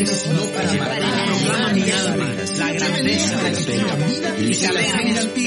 veces no para matar. Proclama mi alma la grandeza de tu nombre y se alejan